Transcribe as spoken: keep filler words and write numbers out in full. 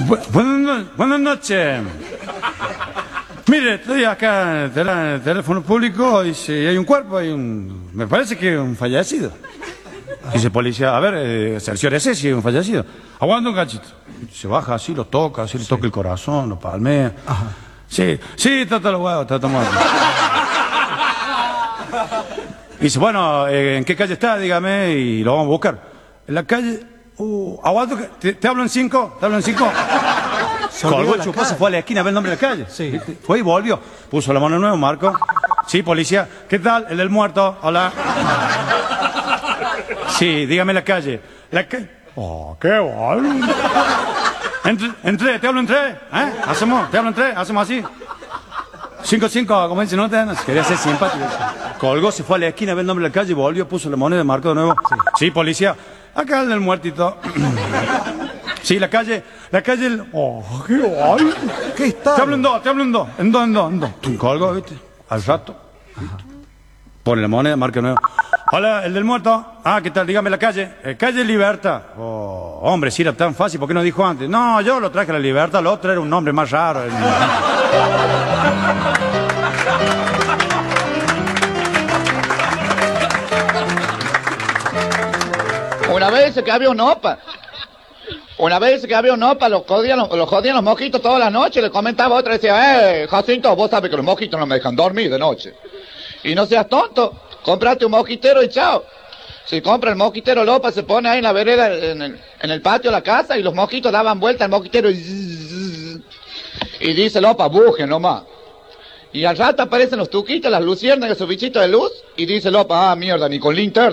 Bu- buenas, no- buenas noches. Mire, estoy acá en el teléfono público y si hay un cuerpo, hay un... Me parece que es un fallecido. Dice policía, a ver, eh, cerciórese si es un fallecido. Aguanta un cachito. Se baja así, lo toca, así le toca el corazón, lo palmea. Ajá. Sí, sí, trata los huevos, trata muerto. Dice, bueno, eh, ¿en qué calle está? Dígame y lo vamos a buscar. En la calle... Uh, aguanto, que- ¿te, te hablo en cinco? ¿Te hablo en cinco? Se olvidó Colgó el la chupó, se calle. fue a la esquina a ver el nombre de la calle. Sí. ¿Viste? Fue y volvió. Puso la mano de nuevo, Marco. Sí, policía. ¿Qué tal? El del muerto. Hola. Sí, dígame la calle. La calle. Oh, qué bueno. Entre, entre, te hablo en tres. ¿Eh? Hacemos, te hablo en tres, hacemos así. Cinco, cinco, como dice, no te dan. Quería ser simpático. Colgó, se fue a la esquina a ver el nombre de la calle, volvió, puso la moneda, marcó de nuevo. Sí, sí, policía. Acá el del muertito. Sí, la calle, la calle, el... Oh, qué guay. ¿Qué está? Te hablo en dos, te hablo en dos, en dos, en dos, en dos. Tum, colgo, ¿viste? Al rato. ¿viste? Pone la moneda, marca nuevo. Hola, el del muerto. Ah, ¿qué tal? Dígame la calle. Eh, calle Libertad. Oh, hombre, si era tan fácil, ¿por qué no dijo antes? No, yo lo traje a la Libertad, el otro era un nombre más raro. Una vez que había un opa. Una vez que había un opa, los jodían los, los jodían los mosquitos todas las noches. Le comentaba a otro y decía, eh, Jacinto, vos sabés que los mosquitos no me dejan dormir de noche. Y no seas tonto, comprate un mosquitero y chao. Si compra el mosquitero, el opa se pone ahí en la vereda, en el, en el patio de la casa, y los mosquitos daban vuelta al mosquitero y... zzz, y dice el opa, bujen nomás. Y al rato aparecen los tuquitos, las luciérnagas, esos bichitos de luz, y dice el opa, ah, mierda, ni con linterna.